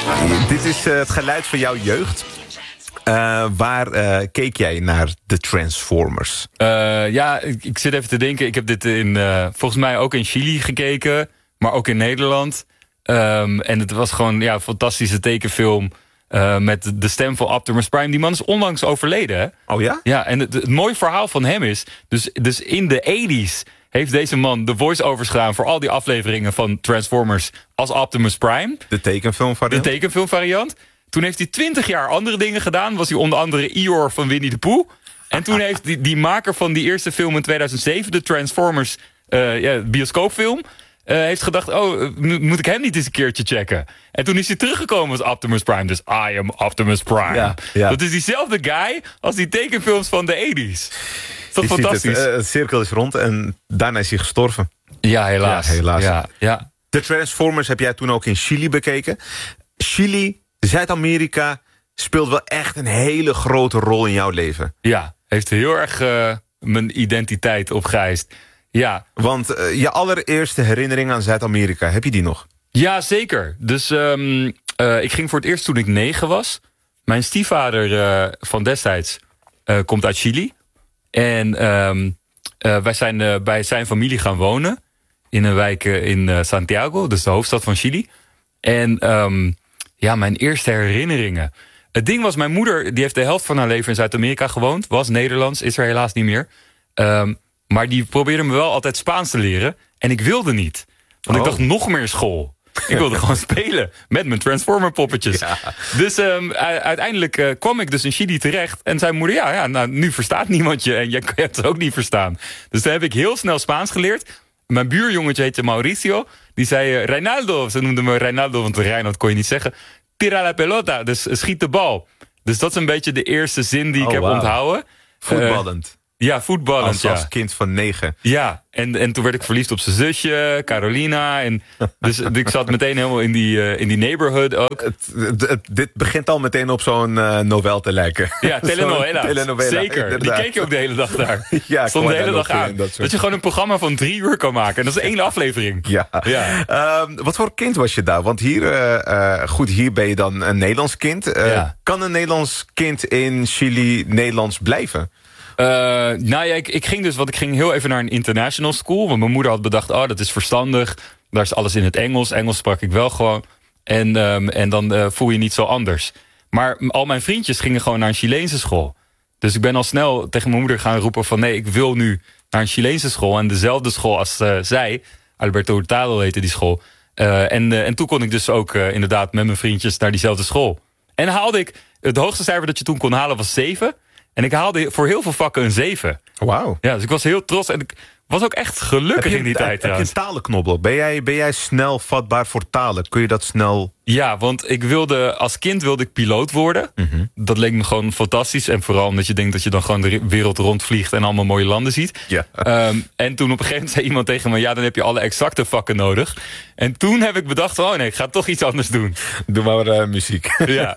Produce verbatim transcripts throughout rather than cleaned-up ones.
Dit is uh, het geluid van jouw jeugd. Uh, waar uh, keek jij naar de Transformers? Uh, ja, ik, ik zit even te denken. Ik heb dit in, uh, volgens mij ook in Chili gekeken. Maar ook in Nederland. Um, en het was gewoon ja, een fantastische tekenfilm. Uh, met de stem van Optimus Prime. Die man is onlangs overleden, hè? Oh ja? Ja, en het, het mooie verhaal van hem is... Dus, dus in de tachtiger heeft deze man de voice-overs gedaan... voor al die afleveringen van Transformers als Optimus Prime. De tekenfilmvariant? De tekenfilmvariant. Toen heeft hij twintig jaar andere dingen gedaan. Was hij onder andere Eeyore van Winnie de Pooh. En toen heeft die, die maker van die eerste film in tweeduizend zeven... de Transformers uh, ja, bioscoopfilm... Uh, heeft gedacht, oh, moet ik hem niet eens een keertje checken? En toen is hij teruggekomen als Optimus Prime. Dus I am Optimus Prime. Ja, ja. Dat is diezelfde guy als die tekenfilms van de tachtiger. Is dat Je fantastisch? Het, uh, het cirkel is rond en daarna is hij gestorven. Ja, helaas. Ja, helaas. Ja, ja. De Transformers heb jij toen ook in Chili bekeken. Chili, Zuid-Amerika, speelt wel echt een hele grote rol in jouw leven. Ja, heeft heel erg uh, mijn identiteit opgeëist. Ja. Want uh, je allereerste herinnering aan Zuid-Amerika, heb je die nog? Ja, zeker. Dus um, uh, ik ging voor het eerst toen ik negen was. Mijn stiefvader uh, van destijds uh, komt uit Chili. En um, uh, wij zijn uh, bij zijn familie gaan wonen. In een wijk uh, in uh, Santiago, dus de hoofdstad van Chili. En um, ja, mijn eerste herinneringen. Het ding was, mijn moeder die heeft de helft van haar leven in Zuid-Amerika gewoond. Was Nederlands, is er helaas niet meer. Um, Maar die probeerde me wel altijd Spaans te leren. En ik wilde niet. Want oh. ik dacht, nog meer school. Ik wilde gewoon spelen met mijn Transformer poppetjes. Ja. Dus um, uiteindelijk uh, kwam ik dus in Chili terecht. En zei moeder, ja, ja nou, nu verstaat niemand je. En jij kan het ook niet verstaan. Dus toen heb ik heel snel Spaans geleerd. Mijn buurjongetje heette Mauricio. Die zei, uh, Reinaldo, ze noemden me Reinaldo, want Reinald kon je niet zeggen. Tira la pelota, dus uh, schiet de bal. Dus dat is een beetje de eerste zin die ik oh, heb wow. onthouden. Voetballend. Uh, Ja, voetballend, als, ja. Als kind van negen. Ja, en, en toen werd ik verliefd op zijn zusje, Carolina. En dus ik zat meteen helemaal in die, uh, in die neighborhood ook. Het, het, het, dit begint al meteen op zo'n uh, novel te lijken. Ja, telenovela. telenovela Zeker, inderdaad. Die keek je ook de hele dag daar. Ja, stond de hele dag aan. Dat, soort... dat je gewoon een programma van drie uur kan maken. En dat is één aflevering. Ja. ja. Uh, wat voor kind was je daar? Want hier, uh, uh, goed, hier ben je dan een Nederlands kind. Uh, ja. Kan een Nederlands kind in Chili Nederlands blijven? Uh, nou ja, ik, ik ging dus, want ik ging heel even naar een international school. Want mijn moeder had bedacht, oh, dat is verstandig. Daar is alles in het Engels. Engels sprak ik wel gewoon. En, um, en dan uh, voel je niet zo anders. Maar al mijn vriendjes gingen gewoon naar een Chileense school. Dus ik ben al snel tegen mijn moeder gaan roepen van... nee, ik wil nu naar een Chileense school. En dezelfde school als uh, zij. Alberto Hurtado heette die school. Uh, en, uh, en toen kon ik dus ook uh, inderdaad met mijn vriendjes naar diezelfde school. En haalde ik... Het hoogste cijfer dat je toen kon halen was zeven... En ik haalde voor heel veel vakken een zeven. Wauw. Ja, dus ik was heel trots. En ik was ook echt gelukkig je, in die tijd. Heb trouwens. je een talenknobbel? Ben jij, ben jij snel vatbaar voor talen? Kun je dat snel... Ja, want ik wilde, als kind wilde ik piloot worden. Mm-hmm. Dat leek me gewoon fantastisch. En vooral omdat je denkt dat je dan gewoon de wereld rondvliegt... en allemaal mooie landen ziet. Ja. Um, en toen op een gegeven moment zei iemand tegen me... ja, dan heb je alle exacte vakken nodig. En toen heb ik bedacht, oh nee, ik ga toch iets anders doen. Doe maar uh, muziek. Ja.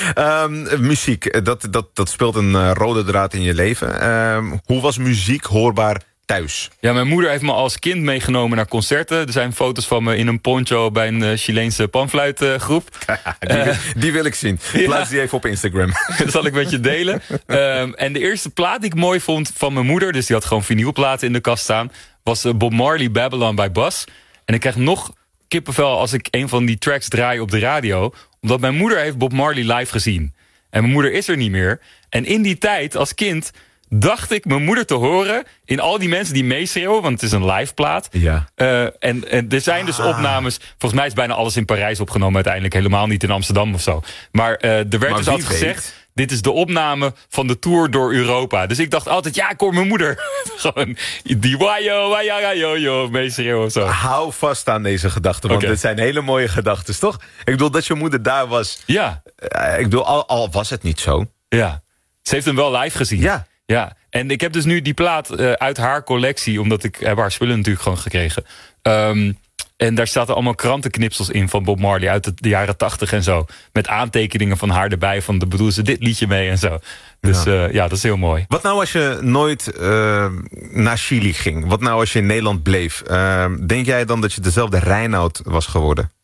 um, muziek, dat, dat, dat speelt een uh, rode draad in je leven. Um, hoe was muziek hoorbaar thuis? Ja, mijn moeder heeft me als kind meegenomen naar concerten. Er zijn foto's van me in een poncho bij een uh, Chileense panfluitgroep. die, wil, die wil ik zien. Plaats ja. die even op Instagram. Dat zal ik met je delen. Um, en de eerste plaat die ik mooi vond van mijn moeder... dus die had gewoon vinylplaten in de kast staan... was uh, Bob Marley, Babylon by Bus. En ik krijg nog kippenvel als ik een van die tracks draai op de radio... omdat mijn moeder heeft Bob Marley live gezien. En mijn moeder is er niet meer. En in die tijd, als kind... dacht ik mijn moeder te horen in al die mensen die meeschreeuwen... want het is een live plaat. Ja. Uh, en, en er zijn dus ah. opnames... volgens mij is bijna alles in Parijs opgenomen uiteindelijk... helemaal niet in Amsterdam of zo. Maar uh, er werd maar dus altijd weet. gezegd... dit is de opname van de tour door Europa. Dus ik dacht altijd, ja, ik hoor mijn moeder. Gewoon die wajo, wajo, meeschreeuwen of zo. Hou vast aan deze gedachten, want okay. dit zijn hele mooie gedachten, toch? Ik bedoel, dat je moeder daar was. Ja. Uh, ik bedoel, al, al was het niet zo. Ja. Ze heeft hem wel live gezien. Ja. Ja, en ik heb dus nu die plaat uh, uit haar collectie... omdat ik heb haar spullen natuurlijk gewoon gekregen. Um, en daar zaten allemaal krantenknipsels in van Bob Marley... uit de, de jaren tachtig en zo. Met aantekeningen van haar erbij... van de bedoelen ze dit liedje mee en zo. Dus ja, uh, ja dat is heel mooi. Wat nou als je nooit uh, naar Chili ging? Wat nou als je in Nederland bleef? Uh, denk jij dan dat je dezelfde Reinoud was geworden?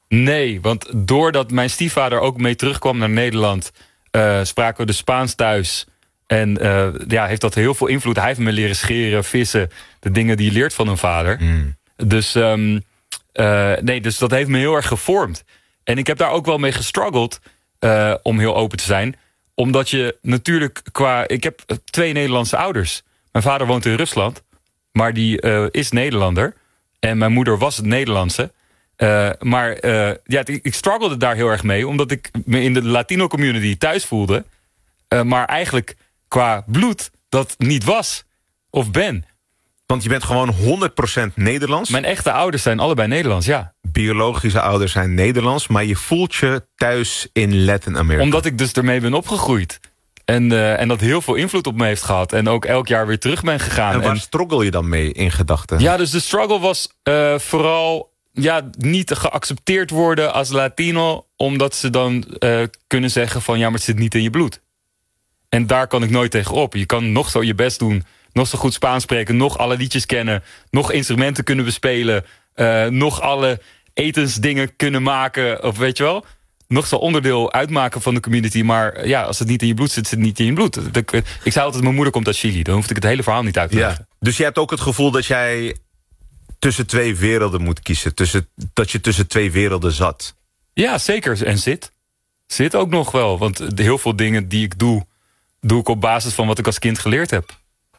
Nee, want doordat mijn stiefvader ook mee terugkwam naar Nederland... Uh, spraken we de Spaans thuis. En uh, ja, heeft dat heel veel invloed. Hij heeft me leren scheren, vissen. De dingen die je leert van een vader. Mm. Dus, um, uh, nee, dus dat heeft me heel erg gevormd. En ik heb daar ook wel mee gestruggeld... Uh, om heel open te zijn. Omdat je natuurlijk qua... Ik heb twee Nederlandse ouders. Mijn vader woont in Rusland. Maar die uh, is Nederlander. En mijn moeder was het Nederlandse. Uh, maar uh, ja, ik struggelde daar heel erg mee. Omdat ik me in de Latino community thuis voelde. Uh, maar eigenlijk qua bloed dat niet was. Of ben. Want je bent gewoon honderd procent Nederlands? Mijn echte ouders zijn allebei Nederlands, ja. Biologische ouders zijn Nederlands. Maar je voelt je thuis in Latin-Amerika. Omdat ik dus ermee ben opgegroeid. En, uh, en dat heel veel invloed op me heeft gehad. En ook elk jaar weer terug ben gegaan. En waar en, struggle je dan mee in gedachten? Ja, dus de struggle was uh, vooral... Ja, niet geaccepteerd worden als Latino... omdat ze dan uh, kunnen zeggen van... ja, maar het zit niet in je bloed. En daar kan ik nooit tegenop. Je kan nog zo je best doen... nog zo goed Spaans spreken... nog alle liedjes kennen... nog instrumenten kunnen bespelen... Uh, nog alle etensdingen kunnen maken... of weet je wel... nog zo onderdeel uitmaken van de community... maar ja, als het niet in je bloed zit... zit het niet in je bloed. Ik zei altijd, mijn moeder komt uit Chili... dan hoefde ik het hele verhaal niet uit te leggen. Ja. Dus je hebt ook het gevoel dat jij... tussen twee werelden moet kiezen. Tussen, dat je tussen twee werelden zat. Ja, zeker. En zit. Zit ook nog wel. Want heel veel dingen die ik doe... doe ik op basis van wat ik als kind geleerd heb.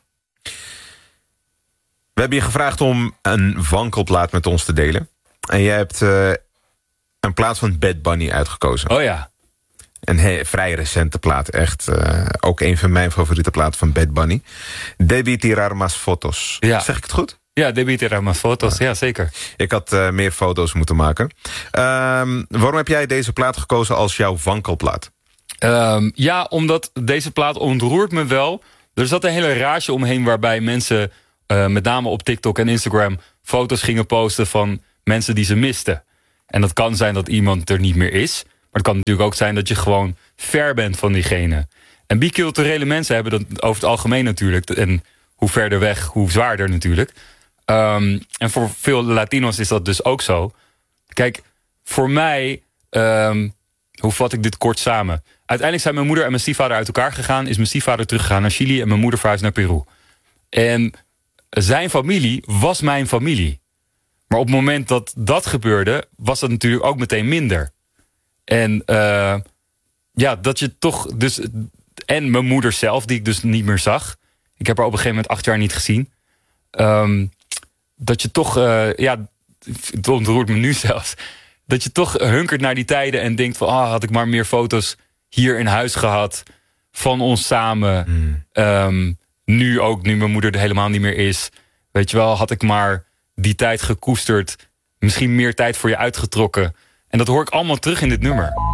We hebben je gevraagd om een wankelplaat met ons te delen. En jij hebt uh, een plaat van Bad Bunny uitgekozen. Oh ja. Een he- vrij recente plaat. Echt uh, ook een van mijn favoriete platen van Bad Bunny. Debí tirar más fotos. Ja. Zeg ik het goed? Ja, debí tirar más fotos. Ja, ja zeker. Ik had uh, meer foto's moeten maken. Um, waarom heb jij deze plaat gekozen als jouw wankelplaat? Um, ja, omdat deze plaat ontroert me wel. Er zat een hele rage omheen waarbij mensen... Uh, met name op TikTok en Instagram... foto's gingen posten van mensen die ze misten. En dat kan zijn dat iemand er niet meer is. Maar het kan natuurlijk ook zijn dat je gewoon ver bent van diegene. En biculturele mensen hebben dat over het algemeen natuurlijk. En hoe verder weg, hoe zwaarder natuurlijk. Um, en voor veel Latino's is dat dus ook zo. Kijk, voor mij... Um, hoe vat ik dit kort samen? Uiteindelijk zijn mijn moeder en mijn stiefvader uit elkaar gegaan. Is mijn stiefvader teruggegaan naar Chili en mijn moeder verhuisd naar Peru. En zijn familie was mijn familie. Maar op het moment dat dat gebeurde... was dat natuurlijk ook meteen minder. En uh, ja, dat je toch... dus en mijn moeder zelf, die ik dus niet meer zag. Ik heb haar op een gegeven moment acht jaar niet gezien. Um, dat je toch... Uh, ja, het ontroert me nu zelfs... dat je toch hunkert naar die tijden en denkt van... ah, had ik maar meer foto's hier in huis gehad... van ons samen. Mm. Um, nu ook, nu mijn moeder er helemaal niet meer is. Weet je wel, had ik maar die tijd gekoesterd. Misschien meer tijd voor je uitgetrokken. En dat hoor ik allemaal terug in dit nummer.